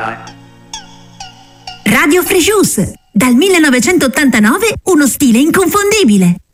musicale. Radio Free Juice, dal 1989 uno stile inconfondibile.